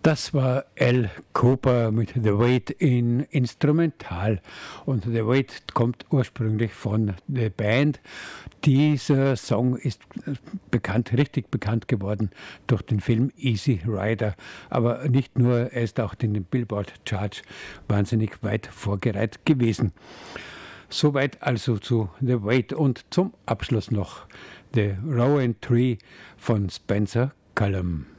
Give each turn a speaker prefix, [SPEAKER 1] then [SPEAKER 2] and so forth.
[SPEAKER 1] Das war Al Cooper mit The Wait in Instrumental. Und The Wait kommt ursprünglich von The Band. Dieser Song ist richtig bekannt geworden durch den Film Easy Rider. Aber nicht nur, er ist auch in den Billboard-Charts wahnsinnig weit vorgereiht gewesen. Soweit also zu The Wait und zum Abschluss noch The Rowan Tree von Spencer Cullum.